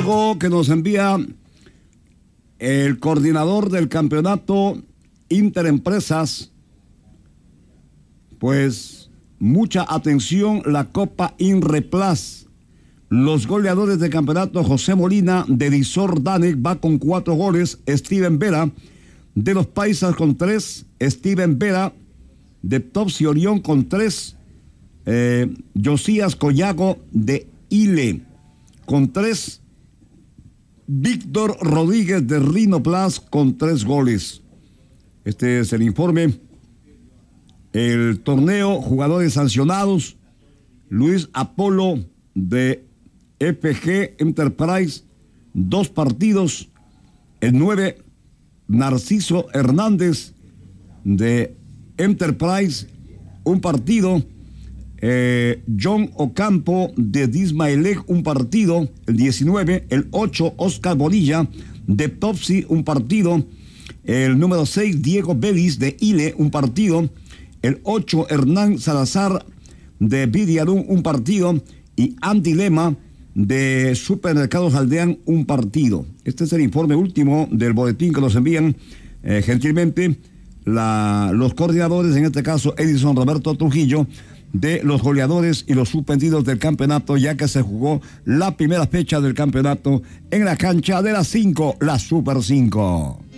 Algo que nos envía el coordinador del campeonato Interempresas, pues mucha atención, la Copa Inreplas. Los goleadores del campeonato: José Molina de Dizor Danek va con 4 goles, Steven Vera de los Paisas con 3, Steven Vera de Topsi Orión con 3, Josías Collago de Ile con 3, Víctor Rodríguez de Rinoplas con 3 goles. Este es el informe. El torneo, jugadores sancionados: Luis Apolo de FG Enterprise, 2 partidos. El 9, Narciso Hernández de Enterprise, 1 partido. John Ocampo de Dismaelec, 1 partido. El 19, el 8, Oscar Bonilla de Topsi, 1 partido. El número 6, Diego Vélez de Ile, 1 partido. El 8, Hernán Salazar de Vidiarún, 1 partido. Y Andy Lema de Supermercados Aldean, 1 partido. Este es el informe último del boletín que nos envían gentilmente los coordinadores, en este caso Edison Roberto Trujillo, de los goleadores y los suspendidos del campeonato, ya que se jugó la primera fecha del campeonato en la cancha de las 5, la Super 5.